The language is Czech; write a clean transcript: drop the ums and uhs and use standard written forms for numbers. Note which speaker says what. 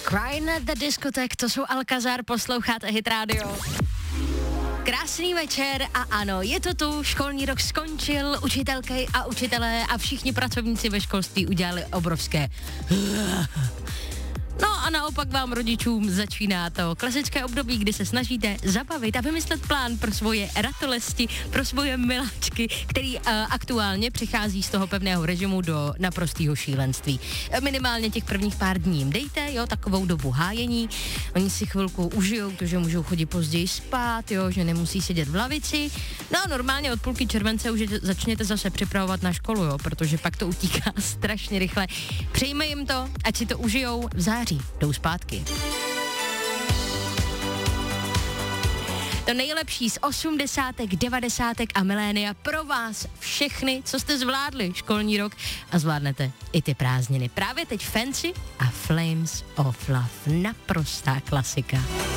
Speaker 1: Crying at the Discotheque, to jsou Alcazar, posloucháte Hit Radio. Krásný večer a ano, je to tu, školní rok skončil, učitelky a učitelé a všichni pracovníci ve školství udělali obrovské. No a naopak vám rodičům začíná to klasické období, kdy se snažíte zabavit a vymyslet plán pro svoje ratolesti, pro svoje miláčky, který aktuálně přichází z toho pevného režimu do naprostého šílenství. Minimálně těch prvních pár dní jim dejte, jo, takovou dobu hájení, oni si chvilku užijou to, že můžou chodit později spát, jo, že nemusí sedět v lavici. No a normálně od půlky července už začněte zase připravovat na školu, jo, protože pak to utíká strašně rychle. Přejme jim to, ať si to užijou v září. Jdou zpátky. To nejlepší z 80., 90. a milénia pro vás všechny, co jste zvládli školní rok a zvládnete i ty prázdniny. Právě teď Fancy a Flames of Love. Naprostá klasika.